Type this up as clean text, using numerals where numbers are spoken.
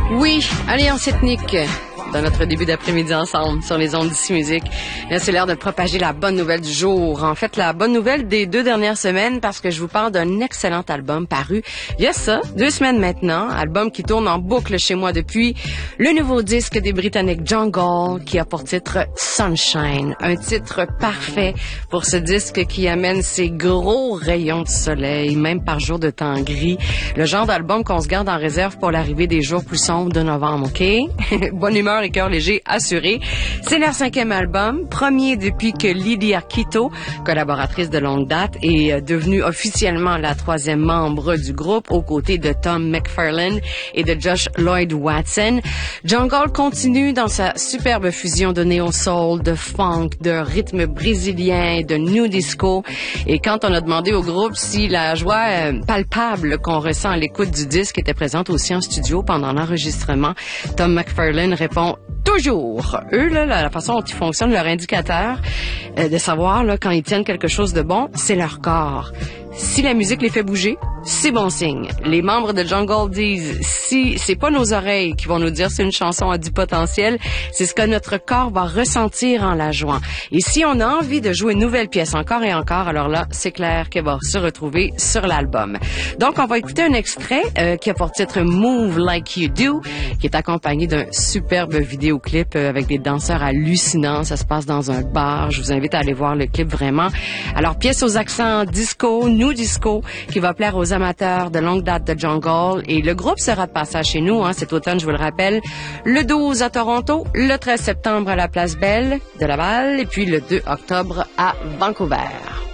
Oui, alliance ethnique dans notre début d'après-midi ensemble sur les ondes d'ici musique. Là, c'est l'heure de propager la bonne nouvelle du jour. En fait, la bonne nouvelle des 2 dernières semaines parce que je vous parle d'un excellent album paru il y a ça, 2 semaines maintenant. Album qui tourne en boucle chez moi depuis. Le nouveau disque des Britanniques Jungle qui a pour titre Sunshine. Un titre parfait pour ce disque qui amène ces gros rayons de soleil, même par jour de temps gris. Le genre d'album qu'on se garde en réserve pour l'arrivée des jours plus sombres de novembre, OK? Bonne humeur et cœur léger assuré. C'est leur 5e album, premier depuis que Lydia Quito, collaboratrice de longue date, est devenue officiellement la 3e membre du groupe aux côtés de Tom McFarlane et de Josh Lloyd Watson. Jungle continue dans sa superbe fusion de néo-soul, de funk, de rythme brésilien, de new disco. Et quand on a demandé au groupe si la joie palpable qu'on ressent à l'écoute du disque était présente aussi en studio pendant l'enregistrement, Tom McFarlane répond toujours. Eux, là, la façon dont ils fonctionnent, leur indicateur de savoir là, quand ils tiennent quelque chose de bon, c'est leur corps. Si la musique les fait bouger, c'est bon signe. Les membres de Jungle disent, si c'est pas nos oreilles qui vont nous dire si une chanson a du potentiel, c'est ce que notre corps va ressentir en la jouant. Et si on a envie de jouer une nouvelle pièce encore et encore, alors là, c'est clair qu'elle va se retrouver sur l'album. Donc, on va écouter un extrait qui a pour titre Move Like You Do, qui est accompagné d'un superbe vidéoclip avec des danseurs hallucinants. Ça se passe dans un bar. Je vous invite à aller voir le clip vraiment. Alors, pièce aux accents disco, new disco, qui va plaire aux amateurs de longue date de Jungle. Et le groupe sera de passage chez nous, cet automne, je vous le rappelle, le 12 à Toronto, le 13 septembre à la Place Belle de Laval et puis le 2 octobre à Vancouver.